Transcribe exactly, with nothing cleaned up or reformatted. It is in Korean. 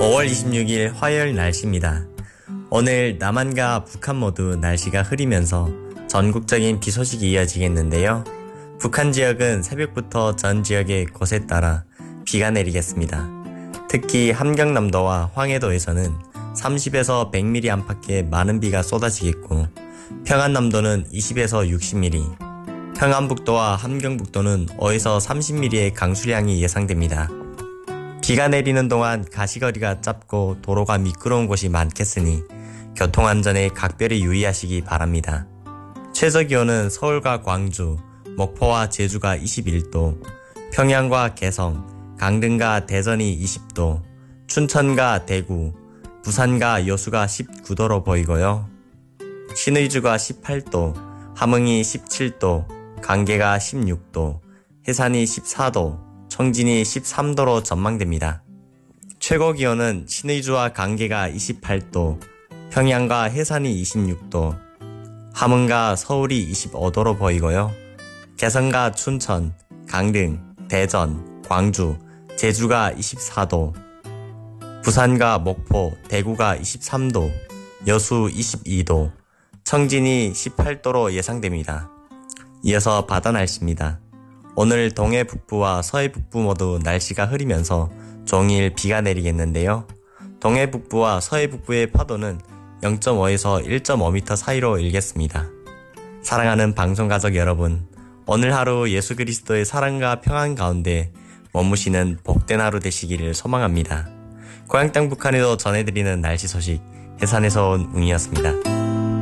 오월 이십육일 화요일 날씨입니다. 오늘 남한과 북한 모두 날씨가 흐리면서 전국적인 비 소식이 이어지겠는데요. 북한 지역은 새벽부터 전 지역의 곳에 따라 비가 내리겠습니다. 특히 함경남도와 황해도에서는 삼십에서 백 밀리미터 안팎의 많은 비가 쏟아지겠고, 평안남도는 이십에서 육십 밀리미터, 평안북도와 함경북도는 오에서 삼십 밀리미터의 강수량이 예상됩니다. 비가 내리는 동안 가시거리가 짧고 도로가 미끄러운 곳이 많겠으니 교통안전에 각별히 유의하시기 바랍니다. 최저기온은 서울과 광주, 목포와 제주가 이십일도, 평양과 개성, 강릉과 대전이 이십도, 춘천과 대구, 부산과 여수가 십구도로 보이고요. 신의주가 십팔도, 함흥이 십칠도, 강계가 십육도, 해산이 십사도, 청진이 십삼도로 전망됩니다. 최고기온은 신의주와 강계가 이십팔도, 평양과 해산이 이십육도, 함흥과 서울이 이십오도로 보이고요. 개성과 춘천, 강릉, 대전, 광주, 제주가 이십사도, 부산과 목포, 대구가 이십삼도, 여수 이십이도, 청진이 십팔도로 예상됩니다. 이어서 바다 날씨입니다. 오늘 동해 북부와 서해 북부 모두 날씨가 흐리면서 종일 비가 내리겠는데요. 동해 북부와 서해 북부의 파도는 영점오에서 일점오 미터 사이로 일겠습니다. 사랑하는 방송가족 여러분, 오늘 하루 예수 그리스도의 사랑과 평안 가운데 머무시는 복된 하루 되시기를 소망합니다. 고향 땅 북한에도 전해드리는 날씨 소식, 해산에서 온 웅이었습니다.